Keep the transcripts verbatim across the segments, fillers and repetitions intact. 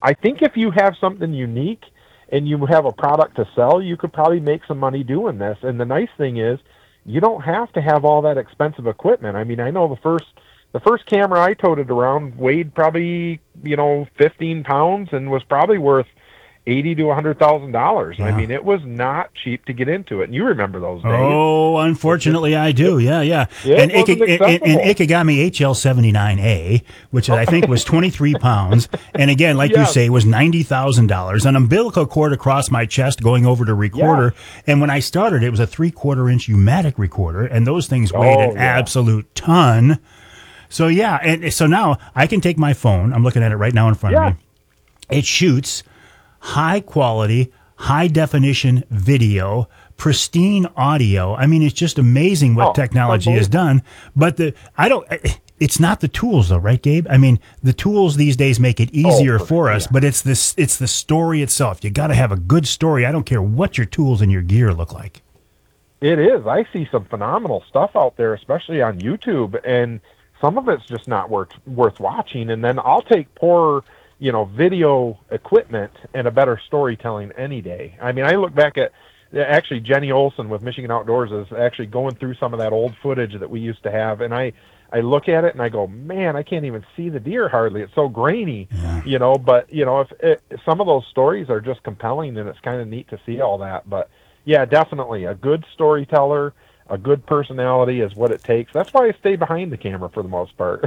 I think if you have something unique and you have a product to sell, you could probably make some money doing this. And the nice thing is, you don't have to have all that expensive equipment. I mean, I know the first the first camera I toted around weighed probably, you know, fifteen pounds and was probably worth eighty to a hundred thousand dollars. I mean, it was not cheap to get into it. And you remember those days. Oh, unfortunately, I do. Yeah, yeah. Yeah, and, it wasn't Ike, and, accessible. and Ikegami H L seventy-nine A, which I think was twenty-three pounds, and again, like you Yes. say, was ninety thousand dollars. An umbilical cord across my chest going over to recorder. And when I started, it was a three-quarter inch U-matic recorder, and those things weighed Oh, an yeah. absolute ton. So yeah, and so now I can take my phone. I'm looking at it right now in front Yeah. of me. It shoots high quality, high definition video, pristine audio. I mean, it's just amazing what Oh, technology has done. But the I don't. It's not the tools, though, right, Gabe? I mean, the tools these days make it easier Oh, for, for- us, yeah. but it's this. It's the story itself. You got to have a good story. I don't care what your tools and your gear look like. It is. I see some phenomenal stuff out there, especially on YouTube, and some of it's just not worth worth watching. And then I'll take poor, you know, video equipment and a better storytelling any day. I mean, I look back at actually Jenny Olson with Michigan Outdoors is actually going through some of that old footage that we used to have, and I I look at it and I go, man, I can't even see the deer hardly. It's so grainy, Yeah. you know. But you know, if it, some of those stories are just compelling, and it's kind of neat to see all that. But yeah, definitely a good storyteller, a good personality is what it takes. That's why I stay behind the camera for the most part.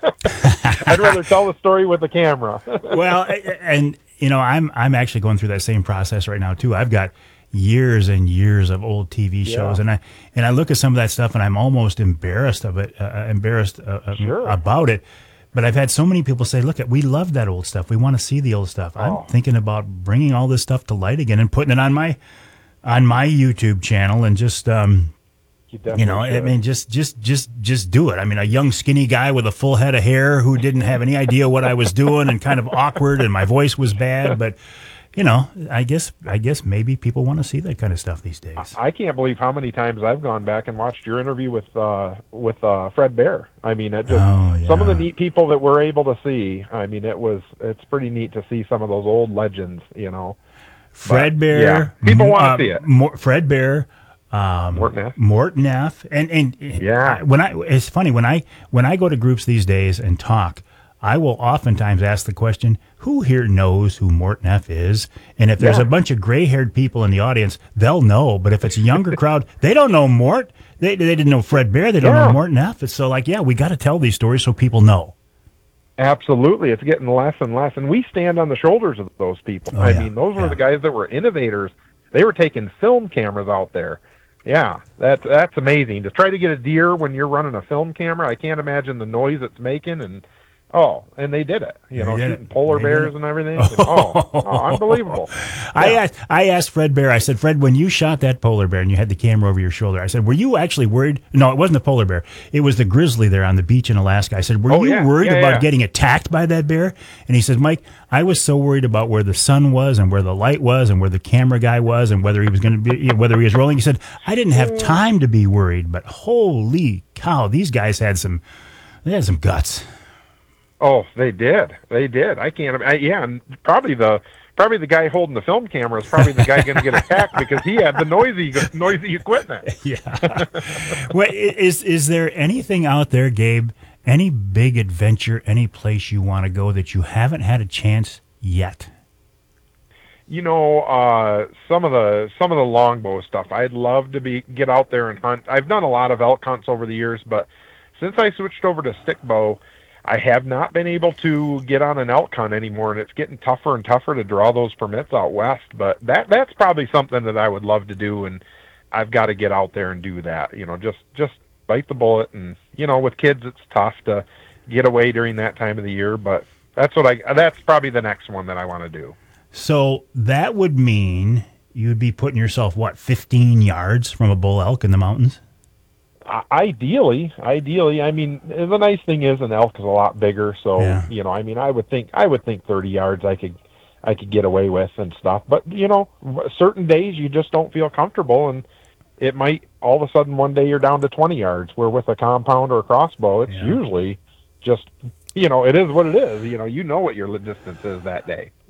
I'd rather tell the story with the camera. Well, and you know, I'm I'm actually going through that same process right now too. I've got years and years of old T V shows, Yeah. and I and I look at some of that stuff, and I'm almost embarrassed of it, uh, embarrassed uh, Sure. about it. But I've had so many people say, "Look, we love that old stuff. We want to see the old stuff." I'm Oh. thinking about bringing all this stuff to light again and putting it on my on my YouTube channel, and just um, You, you know, I mean, just, just, just, just do it. I mean, a young, skinny guy with a full head of hair who didn't have any idea what I was doing and kind of awkward, and my voice was bad. But, you know, I guess, I guess maybe people want to see that kind of stuff these days. I can't believe how many times I've gone back and watched your interview with uh, with uh, Fred Bear. I mean, it just Oh, yeah. some of the neat people that we're able to see. I mean, it was it's pretty neat to see some of those old legends. You know, Fred But, Bear, yeah, people m- wanna uh, see it. Mor- Fred Bear, um, Morton F. Morton F. And and Yeah. I- when I it's funny when I when I go to groups these days and talk, I will oftentimes ask the question, "Who here knows who Morton F. is?" And if there's Yeah. a bunch of gray-haired people in the audience, they'll know. But if it's a younger crowd, they don't know Mort. They they didn't know Fred Bear. They don't Yeah. know Morton F. It's so like, yeah, we got to tell these stories so people know. Absolutely, it's getting less and less, and we stand on the shoulders of those people. Oh, I yeah, mean, those were yeah. the guys that were innovators. They were taking film cameras out there. Yeah, that's that's amazing. To try to get a deer when you're running a film camera, I can't imagine the noise it's making. And oh, and they did it. You They know, did shooting it. polar They did bears it. and everything. And, oh, oh, unbelievable. I Yeah. asked, I asked Fred Bear, I said, "Fred, when you shot that polar bear and you had the camera over your shoulder, I said, were you actually worried?" No, it wasn't the polar bear. It was the grizzly there on the beach in Alaska. I said, "Were Oh, you yeah. worried Yeah, about yeah. getting attacked by that bear?" And he said, "Mike, I was so worried about where the sun was and where the light was and where the camera guy was and whether he was going to be, whether he was rolling." He said, "I didn't have time to be worried, but holy cow, these guys had some, they had some guts." Oh, they did. They did. I can't. I, yeah, and probably the probably the guy holding the film camera is probably the guy going to get attacked because he had the noisy noisy equipment. Yeah. Well, i- is is there anything out there, Gabe? Any big adventure, any place you want to go that you haven't had a chance yet? You know, uh, some of the some of the longbow stuff. I'd love to be get out there and hunt. I've done a lot of elk hunts over the years, but since I switched over to stick bow, I have not been able to get on an elk hunt anymore, and it's getting tougher and tougher to draw those permits out west. But that that's probably something that I would love to do, and I've got to get out there and do that. You know, just just bite the bullet, and you know, with kids, it's tough to get away during that time of the year. But that's what I that's probably the next one that I want to do. So that would mean you'd be putting yourself, what, fifteen yards from a bull elk in the mountains? I- Ideally, ideally, I mean, the nice thing is an elk is a lot bigger, so Yeah. you know, I mean, I would think I would think thirty yards I could I could get away with and stuff. But you know, certain days you just don't feel comfortable, and it might all of a sudden one day you're down to twenty yards. Where with a compound or a crossbow, it's Yeah. usually just you know, it is what it is. You know, you know what your distance is that day.